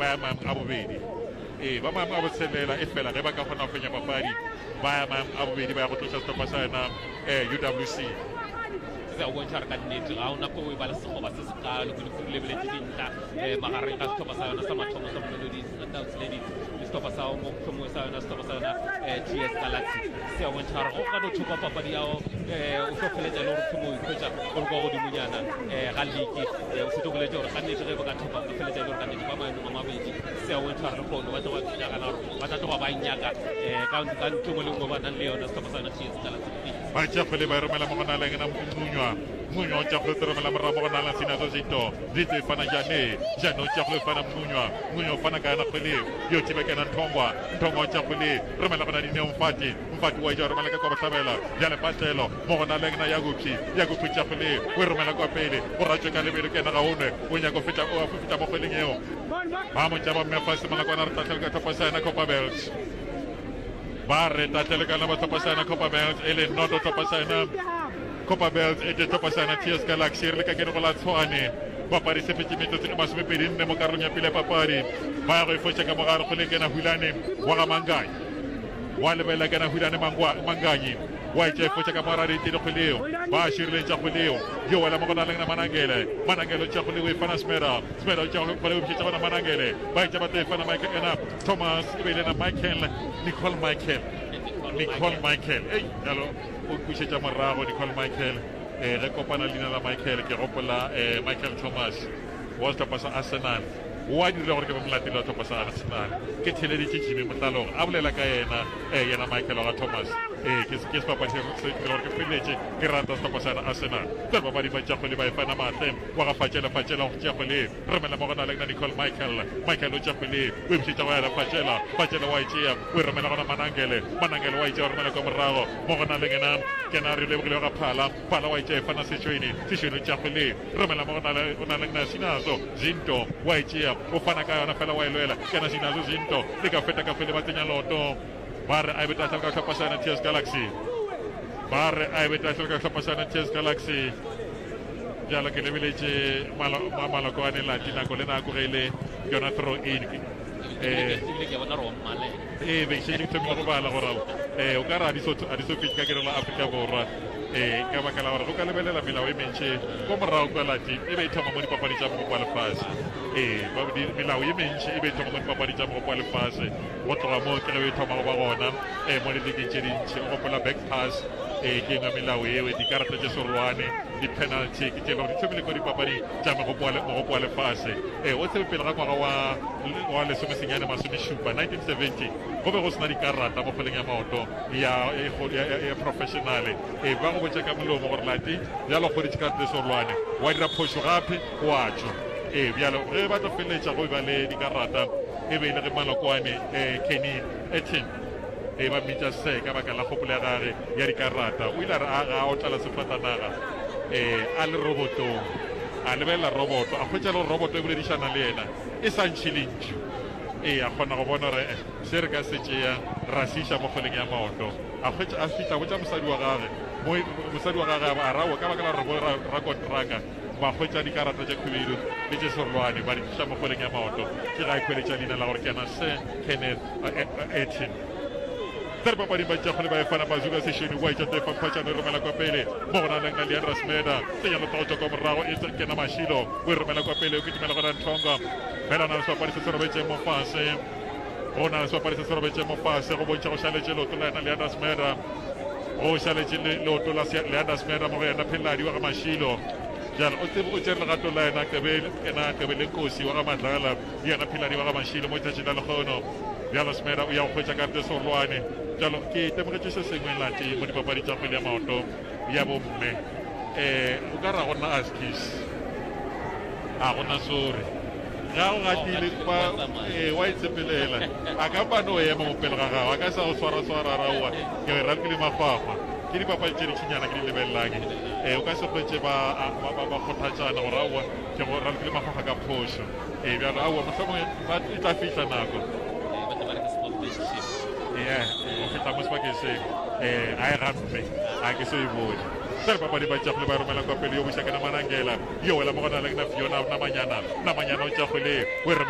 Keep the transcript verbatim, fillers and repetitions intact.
ba ya maemo a bobedi ee ba maemo a botshelela e fela ge ba ka kgona go fenya papadi ba ya maemo a bobedi ba ya go tlosa setlhopha sa yona um U W C se a bontšha re ka nnete ga ona ko e ba le segoba se se kalo kudu go lebeletse dintlha um magareng ga setlhopha sa yona sa mathomo sa Mamelodi Sundowns Ladies le setlhopha sa mo tlhomong sa yona setlhopha sa yona T S Galaxy se a bontšha gore go ka no thuka papadi yao um o tlo feletsa le gore tlhomo o ikhwetsa o le kwa godimonyana um ga league o se tokoletse gore ka nnete ge ba ka thopa ka feletsa le gore ka nnete ba maemong a mabedi se a bontšha gore le kgono ba tlo ba nyakana gore ba tla tloga ba nyaka um ka ntlhomo le ngwe ba nang le yona setlhopha sa yona T S Galaxy ba tšakgole ba e romela mo go na leng na munywa munywa o tšakgole te romela morago mo go na lang sinaso zito zito e fana jane jane o tšakgole e fana munywa munywa o fana ka yana kgwele yo tibekena nthongwa nthongwa o tšakgole romela go na dineo mfati mfati wa ja romela ka kwa bohlabela jale patlelo mo go na leng na yagupi yagupi tšakgole o e romela kwa pele o ratšwe ka lebele kena ga one o nyaka o feta mo kgweleng eo ba mo tša ba mmefase malakwana re tatlhele ka thopa sa yana Copper Belt ba re tatlhele kana ba thopa sa yana Copper Belt e le noto thopa sa yana Copper Belt e te thopa sa yana T S Galaxy re le ka kene go la tshwane papadi se fetse metsotso e masomepedi nne mo karolong ya pele ya papadi ba ya go e fotša ka mogare go le kena hulane wa ga manganyi wa lebelela kena hulane manganyi wa e tša e fotša ka mogare ditedi kgweleo ba a širileng tša kgweleo yo wela mo go na leng na manangele manangele o tša kgweleo e fana smeda smeda o tša kgweleo o pšhetša gona manangele ba e tša batlo e fana ena Thomas e beile na Michael Nicole Michael Nicole Michael ei jalo o kwišetša morago Nicole Michael eh re kopana leina la Michael ke gopola eh Michael Thomas wa setlhopha sa Arsenal wa dira gore ke ba molatedi wa setlhopha sa Arsenal ke theleditše tšhime motlalong a bolela ka yena eh yena Michael wa Thomas eh ke ke sepapadi se gore ke feletše ke rata setlhopha sa Arsenal tse babadi ba tšakgole ba e fana matle wa ga fatšela fatšela go tšakgole remela mo go na leng na Nicole Michael Michael o tšakgole o ipšitša go yana fatšela fatšela wa e tšea o e remela gona manangele manangele wa e tšea o remela ka morago mo go na leng ena kena re lebogile ga phala phala wa e tšea e fana sešwene sešwene o tšakgole remela mo go na leng na Sinazo Zinto wa e tšea o fana ka yona fela wa e lwela kena Sinazo Zinto le ka feta ka fele ba tsenya loto ba re a e betatla ka tlhopha sa yona T S Galaxy ba re a e betatla ka tlhopha sa yona T S Galaxy jalo ke lebeletše maloko a ne lati nako le nako ge ile yona throw in eh e be se ke mo go bala gore eh o ka ra di so di so fitka ke la Afrika borwa eh ka baka la gore go ka lebelela melao e mentše go morago kwa lati e be e thoma mo dipapadi tša mo kwa lefase eh ba di melao e mentše e be e thoma mo dipapadi tša mo kwa lefase go tloga mo ke re e thoma go ba gona eh mo le diketse dintše go gopola back pass eh ke nga melao eo dikarata tše sorwane di-penalty ke tše gore di thomile ko dipapadi tša mo go kwa lefase eh o tsebe pele ga ngwaga wa lesomesenyane masomešupa nineteen seventy go be go sena dikarata mo kgweleng ya maoto ya professionale eh ba go botša ka molomo gore lati bjalo kgoditše karata tše sorwane wa dira phošo gape wa tšwa eh bjalo ge ba tlo feleletša go ba le dikarata e be ile ge malokwane um Kenny Etin e ba mmitša se ka baka la kgopolo ya gage ya dikarata o ile a re a o tlala sefatanaga um a le robotong a lebelela roboto a kgwetša le roboto e boledišana le yena e sa ntšhilintšhu ee a kgona go bona gore se re ka se tšea ra se iša mo kgweleng ya maoto a kgwetša a fitlha botša mosadi wa gage mosadi wa gage a rawa ka baka la re bo rakontraka ba hwetša dikarata tša khubedu le tše sorwane ba di tša mo kgweleng ya maoto ke ga e khweletša leina la gore ke na se Kenneth Etin tere papading ba tšakgole ba e fana bazuka sešene wa etša tefa mphatšane e romela kwa pele mo go na leng na Leandra Smeda tsenya lotago tša kwa morago e kena Mashilo o e romela kwa pele o ketimela gona nthonga fela na le swapadi se se robetše mo fase go na le swapadi se se robetše mo fase go bontšha go šaletše leoto la yena Leandra Smeda go šaletše leoto la Leandra Smeda mo go yena Pheladi wa ga Mashilo jalo o tsebe o tšere legato la yena kena Kebele Nkosi wa ga Madlala yena Pheladi wa ga Mashilo mo tšatšing la lekgono bjalo Smeda o ya go hwetša karete sorwane jalo ke temogetše se sengwe lati mo dipapadi tša kgwele ya maoto ya bomme um o ka ra gona askis a gona sore ga o gatile wa itshepelela a ka pano o ema mo pele ga gago a ka sa go swara-swara raoa ke ra ke le mafagwa ke dipapadi tše ditšhinyana ke di lebelelang um o ka se kgwetse ba kgothatšana gore aowa ke go ra ke le mafagwa ka phošo um bjalo aowa mohlomongwe e tla fitlha nako yeah o feta mo sebakeng se um a e gamme a ke so e bone tere papadi ba tšakgole ba romela kwa pele yo boša ke na Manangela yo wela mo go na leng na Fiona Namanyana Namanyana o tšakgole o